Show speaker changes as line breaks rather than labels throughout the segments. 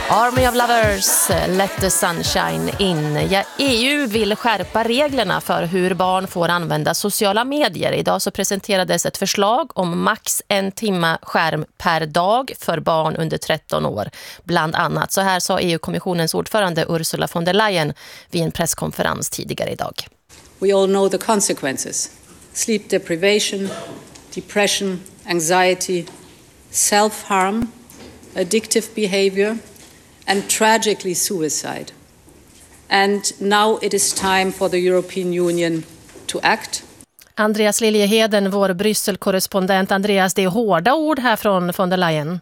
Army of Lovers, Let the Sunshine In. Ja, EU vill skärpa reglerna för hur barn får använda sociala medier. Idag så presenterades ett förslag om max 1 timme skärm per dag för barn under 13 år. Bland annat. Så här sa EU-kommissionens ordförande Ursula von der Leyen vid en presskonferens tidigare idag.
We all know the consequences. Sleep deprivation, depression, anxiety, self-harm, addictive behavior, and tragically suicide. And now it is time for the European Union to act.
Andreas Liljeheden, vår Bryssel-korrespondent. Andreas, det är hårda ord här från von der Leyen.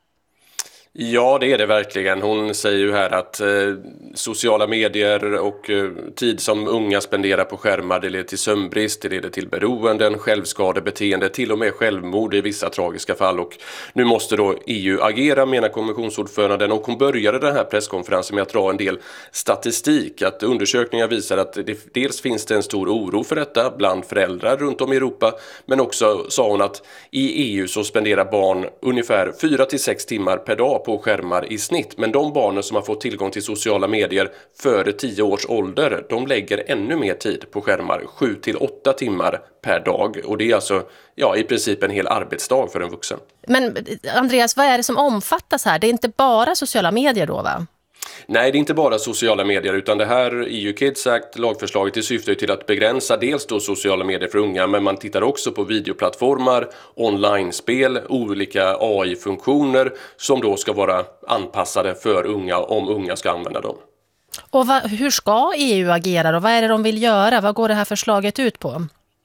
Ja, det är det verkligen. Hon säger ju här att sociala medier och tid som unga spenderar på skärmar, det leder till sömnbrist, det leder till beroenden, självskadebeteende, till och med självmord i vissa tragiska fall. Och nu måste då EU agera, menar kommissionsordföranden. Och hon började den här presskonferensen med att dra en del statistik. Att undersökningar visar att dels finns det en stor oro för detta bland föräldrar runt om i Europa. Men också sa hon att i EU så spenderar barn ungefär 4-6 timmar per dag på skärmar i snitt. Men de barnen som har fått tillgång till sociala medier före 10 års ålder, de lägger ännu mer tid på skärmar, 7-8 timmar per dag. Och det är alltså i princip en hel arbetsdag för en vuxen.
Men Andreas, vad är det som omfattas här? Det är inte bara sociala medier då, va?
Nej, det är inte bara sociala medier, utan det här EU Kids Act, lagförslaget, det syftar till att begränsa dels då sociala medier för unga, men man tittar också på videoplattformar, online-spel, olika AI-funktioner som då ska vara anpassade för unga om unga ska använda dem.
Och hur ska EU agera och vad är det de vill göra? Vad går det här förslaget ut på?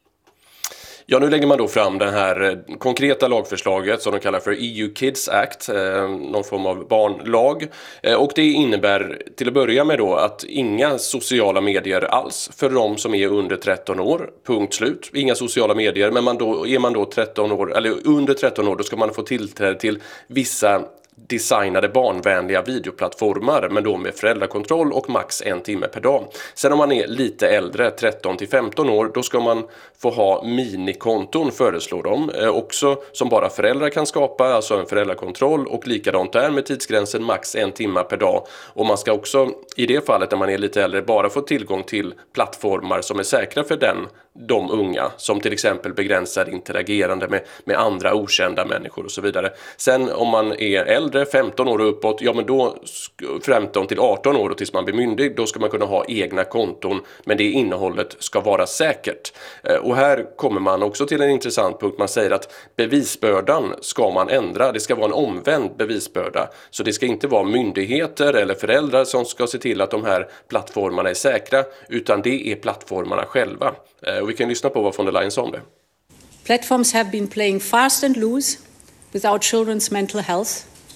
Ja, nu lägger man då fram det här konkreta lagförslaget som de kallar för EU Kids Act, någon form av barnlag. Och det innebär till att börja med då att inga sociala medier alls för de som är under 13 år, punkt slut. Inga sociala medier, men är man då 13 år, eller under 13 år, då ska man få tillträde till vissa designade barnvänliga videoplattformar, men då med föräldrakontroll och max 1 timme per dag. Sen om man är lite äldre, 13-15 år, då ska man få ha minikonton, föreslår de. Också som bara föräldrar kan skapa, alltså en föräldrakontroll, och likadant där med tidsgränsen max 1 timme per dag. Och man ska också i det fallet när man är lite äldre bara få tillgång till plattformar som är säkra för de unga, som till exempel begränsar interagerande med andra okända människor och så vidare. Sen om man är äldre, 15 år och uppåt, ja men då 15-18 år och tills man blir myndig, då ska man kunna ha egna konton, men det innehållet ska vara säkert. Och här kommer man också till en intressant punkt. Man säger att bevisbördan ska man ändra. Det ska vara en omvänd bevisbörda. Så det ska inte vara myndigheter eller föräldrar som ska se till att de här plattformarna är säkra, utan det är plattformarna själva. Och vi kan lyssna på vad von der Leyen sa om det.
Platforms have been playing fast and loose with our children's mental health.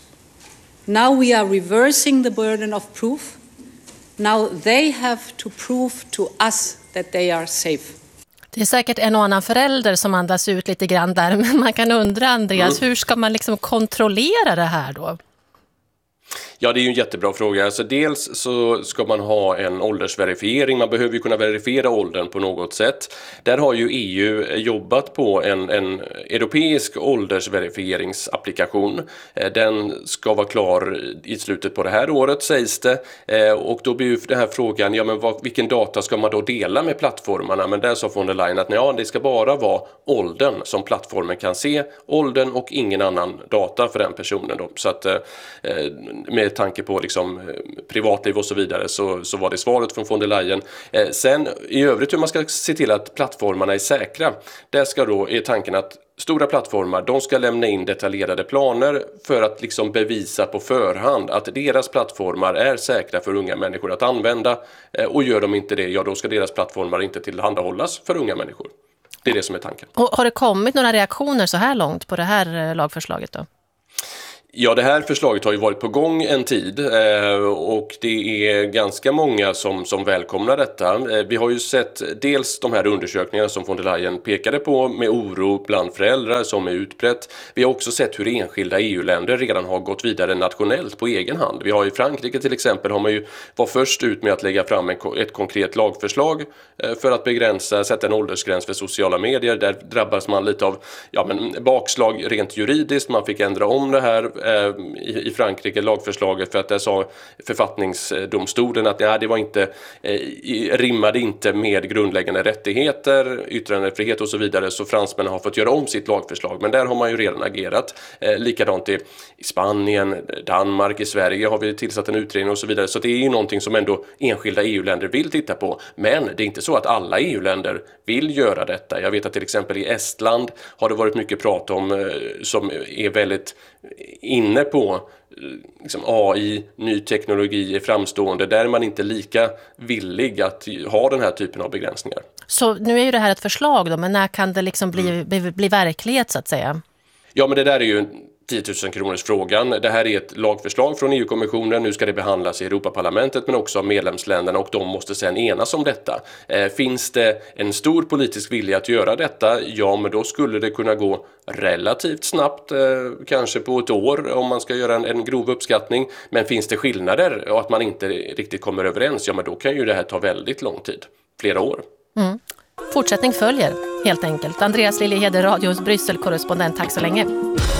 Now we are reversing the burden of proof. Now they have to prove to us that they are safe.
Det är säkert en och annan förälder som andas ut lite grann där, men man kan undra, Andreas, hur ska man liksom kontrollera det här då?
Ja, det är ju en jättebra fråga. Alltså dels så ska man ha en åldersverifiering. Man behöver ju kunna verifiera åldern på något sätt. Där har ju EU jobbat på en europeisk åldersverifieringsapplikation. Den ska vara klar i slutet på det här året, sägs det. Och då blir ju den här frågan, vilken data ska man då dela med plattformarna? Men där sa von der Leyen att det ska bara vara åldern som plattformen kan se. Åldern och ingen annan data för den personen då. Så att med tanke på liksom privatliv och så vidare så var det svaret från von der Leyen. Sen i övrigt hur man ska se till att plattformarna är säkra. Där ska då är tanken att stora plattformar, de ska lämna in detaljerade planer för att liksom bevisa på förhand att deras plattformar är säkra för unga människor att använda, och gör de inte det, då ska deras plattformar inte tillhandahållas för unga människor. Det är det som är tanken.
Och har det kommit några reaktioner så här långt på det här lagförslaget då?
Ja, det här förslaget har ju varit på gång en tid och det är ganska många som välkomnar detta. Vi har ju sett dels de här undersökningarna som von der Leyen pekade på med oro bland föräldrar som är utbrett. Vi har också sett hur enskilda EU-länder redan har gått vidare nationellt på egen hand. Vi har i Frankrike till exempel var först ut med att lägga fram ett konkret lagförslag för att sätta en åldersgräns för sociala medier. Där drabbas man lite av bakslag rent juridiskt. Man fick ändra om det här i Frankrike, lagförslaget, för att där sa författningsdomstolen att det var inte, rimmade inte med grundläggande rättigheter, yttrandefrihet och så vidare, så fransmännen har fått göra om sitt lagförslag. Men där har man ju redan agerat. Likadant i Spanien, Danmark, i Sverige har vi tillsatt en utredning och så vidare. Så det är ju någonting som ändå enskilda EU-länder vill titta på. Men det är inte så att alla EU-länder vill göra detta. Jag vet att till exempel i Estland har det varit mycket prat om, som är väldigt inne på liksom AI, ny teknologi är framstående, där är man inte lika villig att ha den här typen av begränsningar.
Så nu är ju det här ett förslag då, men när kan det liksom bli verklighet så att säga?
Ja, men det där är ju 10 000 kronors frågan. Det här är ett lagförslag från EU-kommissionen. Nu ska det behandlas i Europaparlamentet men också av medlemsländerna, och de måste sedan enas om detta. Finns det en stor politisk vilja att göra detta? Ja, men då skulle det kunna gå relativt snabbt, kanske på ett år om man ska göra en grov uppskattning. Men finns det skillnader och att man inte riktigt kommer överens, ja men då kan ju det här ta väldigt lång tid. Flera år.
Mm. Fortsättning följer helt enkelt. Andreas Liljehed, radios Bryssel-korrespondent, tack så länge.